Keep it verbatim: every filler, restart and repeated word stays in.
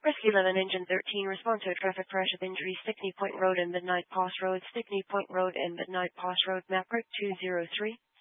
Rescue eleven, Engine thirteen, respond to a traffic crash of injury, Stickney Point Road and Midnight Pass Road, Stickney Point Road and Midnight Pass Road, map route two zero three.